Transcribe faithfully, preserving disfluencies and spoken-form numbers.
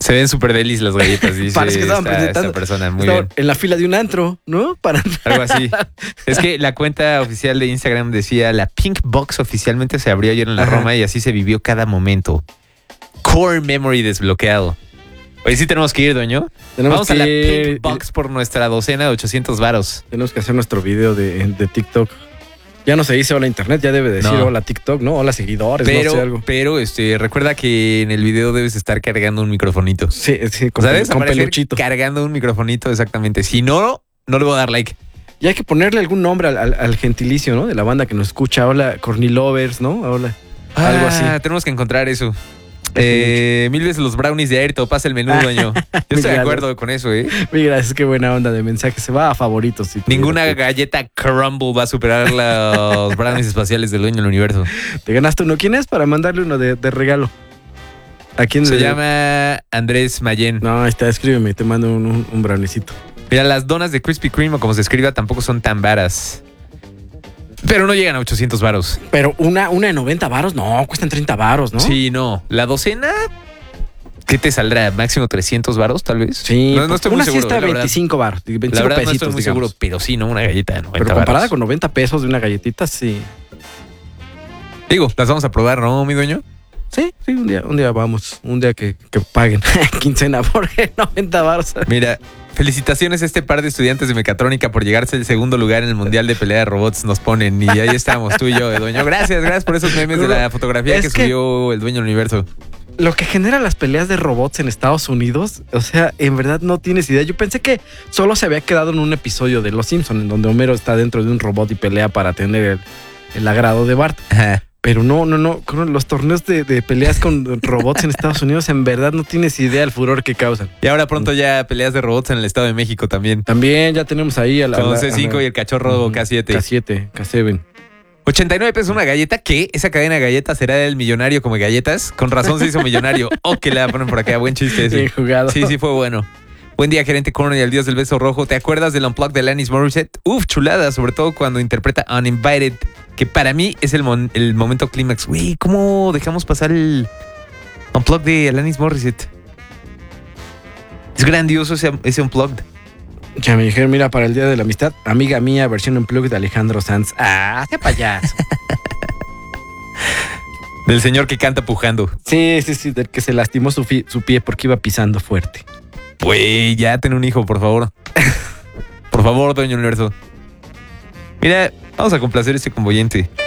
Se ven súper delis las galletas, dice Parece que estaban esta, presentando. esta persona. Muy Estaban bien. en la fila de un antro, ¿no? Para Algo así. Es que la cuenta oficial de Instagram decía, la Pink Box oficialmente se abrió ayer en la Ajá. Roma y así se vivió cada momento. Core Memory desbloqueado. Oye, sí tenemos que ir, dueño. Tenemos Vamos que a la ir- Pink Box por nuestra docena de ochocientos varos. Tenemos que hacer nuestro video de, de TikTok. Ya no se dice hola internet, ya debe decir No. hola TikTok, ¿no? Hola seguidores, Pero, no sé algo. pero este, recuerda que en el video debes estar cargando un microfonito. Sí, sí, con, ¿Sabes? con Aparecer peluchito. cargando un microfonito, exactamente. Si no, no le voy a dar like. Y hay que ponerle algún nombre al, al- al gentilicio, ¿no? De la banda que nos escucha. Hola, Corny Lovers, ¿no? Hola. Algo así. Ah, tenemos que encontrar eso. Eh, mil veces los brownies de Airto, pasa el menú, dueño. Yo estoy de Gracias. acuerdo con eso, ¿eh? Muy gracias, qué buena onda de mensaje. Se va a favoritos. Si Ninguna pudiera. galleta Crumble va a superar los brownies espaciales del dueño del universo. Te ganaste uno. ¿Quién es para mandarle uno de, de regalo? ¿A quién Se le- llama Andrés Mayen. No, ahí está, escríbeme, te mando un, un, un browniecito. Mira, las donas de Krispy Kreme, o como se escriba, tampoco son tan varas. Pero no llegan a ochocientos varos. Pero una, una de noventa varos, no, cuestan treinta varos, ¿no? Sí, no. La docena, ¿qué te saldrá? ¿Máximo trescientos varos, tal vez? Sí, no, no estoy una muy seguro. sí está la verdad. veinticinco varos, veinticinco La verdad no pesitos, estoy muy digamos. seguro, pero sí, ¿no? Una galleta de noventa Pero comparada varos. con noventa pesos de una galletita, sí. Digo, las vamos a probar, ¿no, mi dueño? Sí, sí, un día, un día vamos, un día que, que paguen quincena porque noventa varos. Mira, felicitaciones a este par de estudiantes de mecatrónica por llegarse el segundo lugar en el Mundial de Pelea de Robots, nos ponen. Y ahí estamos, tú y yo, dueño. Gracias, gracias por esos memes de la fotografía Es que, que- subió el dueño del universo. Lo que genera las peleas de robots en Estados Unidos, o sea, en verdad no tienes idea. Yo pensé que solo se había quedado en un episodio de Los Simpsons, en donde Homero está dentro de un robot y pelea para tener el, el agrado de Bart. Ajá. Pero no, no, no. Con los torneos de, de peleas con robots en Estados Unidos, en verdad no tienes idea del furor que causan. Y ahora pronto ya peleas de robots en el Estado de México también. También ya tenemos ahí a la. Con a la- C cinco a la- y el cachorro Ujú, K siete. K siete, K siete. ochenta y nueve pesos una galleta. ¿Qué? ¿Esa cadena de galletas será el millonario como galletas? Con razón se hizo millonario. Oh, que la ponen por acá. Buen chiste ese. Bien jugado. Sí, sí, fue bueno. Buen día, gerente Corno y al dios del beso rojo. ¿Te acuerdas del Unplugged de Alanis Morissette? Uf, chulada, sobre todo cuando interpreta Uninvited, que para mí es el, mon- el momento clímax. Güey, ¿cómo dejamos pasar el Unplugged de Alanis Morissette? Es grandioso ese, ese Unplugged. Ya me dijeron, mira, para el Día de la Amistad, amiga mía, versión unplugged de Alejandro Sanz. Ah, qué payaso. Del señor que canta pujando. Sí, sí, sí, del que se lastimó su, fi- su pie porque iba pisando fuerte. Güey, ya ten un hijo, por favor. Por favor, dueño universo. Mira, vamos a complacer a este convoyente.